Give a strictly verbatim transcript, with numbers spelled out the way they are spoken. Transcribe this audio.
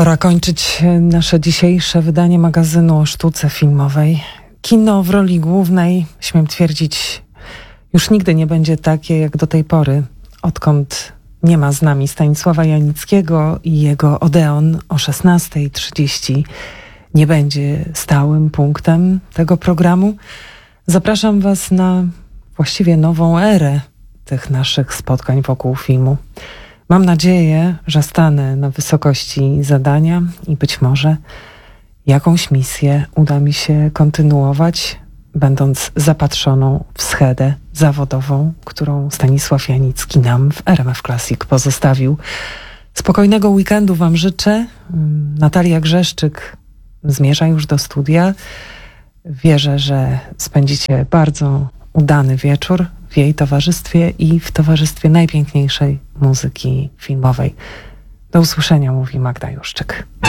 Pora kończyć nasze dzisiejsze wydanie magazynu o sztuce filmowej. Kino w roli głównej, śmiem twierdzić, już nigdy nie będzie takie jak do tej pory, odkąd nie ma z nami Stanisława Janickiego i jego Odeon o szesnasta trzydzieści nie będzie stałym punktem tego programu. Zapraszam Was na właściwie nową erę tych naszych spotkań wokół filmu. Mam nadzieję, że stanę na wysokości zadania i być może jakąś misję uda mi się kontynuować, będąc zapatrzoną w schedę zawodową, którą Stanisław Janicki nam w R M F Classic pozostawił. Spokojnego weekendu Wam życzę. Natalia Grzeszczyk zmierza już do studia. Wierzę, że spędzicie bardzo udany wieczór w jej towarzystwie i w towarzystwie najpiękniejszej muzyki filmowej. Do usłyszenia, mówi Magda Juszczyk.